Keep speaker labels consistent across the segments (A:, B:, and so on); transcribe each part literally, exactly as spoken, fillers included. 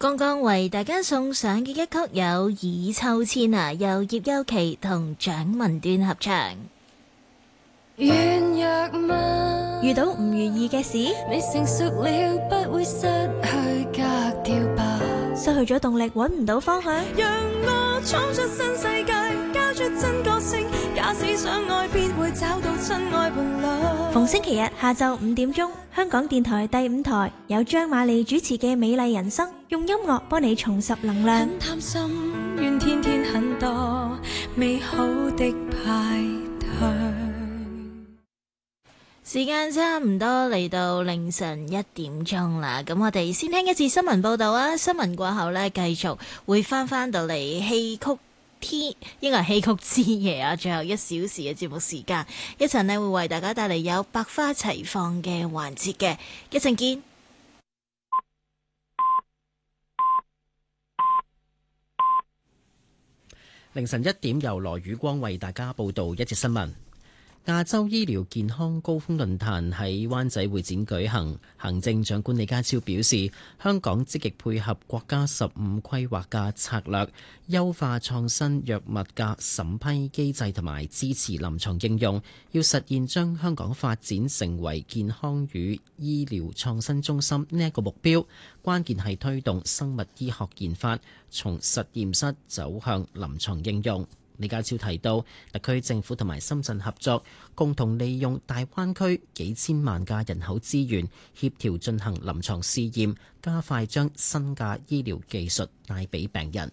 A: 剛剛為大家送上嘅一曲有《倚秋千》啊，由葉優琪同蔣文端合唱。
B: 軟弱嗎？
A: 遇到唔如意嘅事，
B: 你成熟了，不會失去格調吧？
A: 失去咗動力，揾唔到方向，
B: 讓我闖出新世界，交出真個性。假使相愛，必會找到真愛伴侶。
A: 逢星期日下晝五點鐘，香港電台第五台有張瑪莉主持嘅《美麗人生》，用音樂幫你重拾能量。
B: 很貪心，願天天很多美好的派對。
A: 時間差唔多嚟到凌晨一點鐘啦，咁我哋先聽一次新聞報道啊！新聞過後呢，繼續會翻翻到嚟戲曲天，應該係戲曲之夜啊！最後一小時嘅節目時間，一陣呢會為大家帶嚟有百花齊放嘅環節嘅，一陣見。
C: 凌晨一點由羅宇光為大家報道一節新聞。亞洲醫療健康高峰論壇喺灣仔會展舉行，行政長官李家超表示，香港積極配合國家十五規劃嘅策略，優化創新藥物嘅審批機制同埋支持臨床應用，要實現將香港發展成為健康與醫療創新中心呢一個目標，關鍵係推動生物醫學研發從實驗室走向臨床應用。李家超提到，特區政府同埋深圳合作，共同利用大灣區幾千萬嘅人口資源，協調進行臨床試驗，加快將新嘅醫療技術帶俾病人。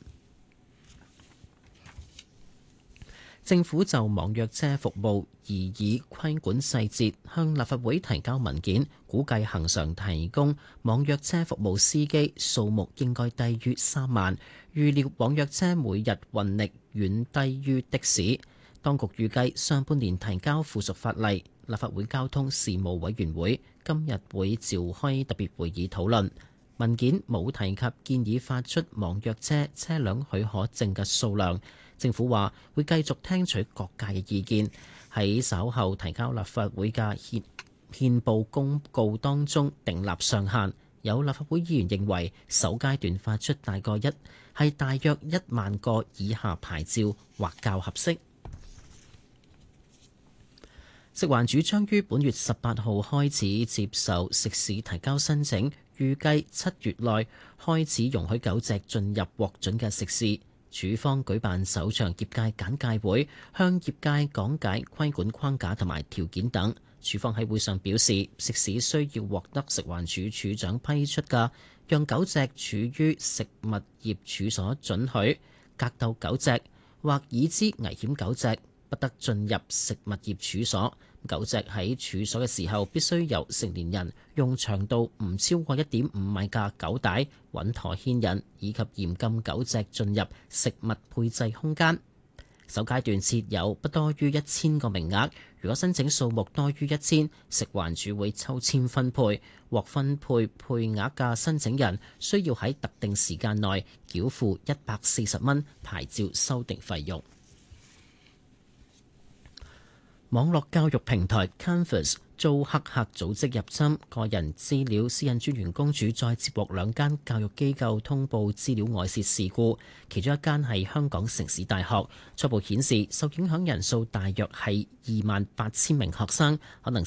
C: 政府就網約車服務擬議規管細節向立法會提交文件，估計恆常提供網約車服務司機數目應該低於三萬，預料網約車每日運力遠低於的士。當局預計上半年提交附屬法例，立法會交通事務委員會今日會召開特別會議討論。文件冇提及建議發出網約車車輛許可證嘅數量。政府話會繼續聽取各界嘅意見，喺稍後提交立法會嘅憲憲報公告當中訂立上限。有立法會議員認為首階段發出大概一係大約一萬個以下牌照或較合適。食環署將於本月十八號開始接受食肆提交申請，預計七月內開始容許狗隻進入獲准嘅食肆。署方舉辦首場業界簡介會，向業界講解規管框架同埋條件等。署方喺會上表示，食肆需要獲得食環署署長批出嘅讓狗隻處於食物業處所准許、格鬥狗隻或已知危險狗隻不得進入食物業處所。狗隻喺處所嘅時候，必須由成年人用長度唔超過一點五米嘅狗帶穩妥牽引，以及嚴禁狗隻進入食物配製空間。首階段設有不多於一千個名額，如果申請數目多於一千，食環署會抽籤分配。獲分配配額嘅申請人需要喺特定時間內繳付一百四十蚊牌照修訂費用。網絡教育平台 Canvas 遭黑客組織入侵，個人資料私隱專員公署再接獲兩間教育機構通報資料外泄事故，其中一間係香港城市大學，初步顯示受影響人數大約係二萬八千名學生，可能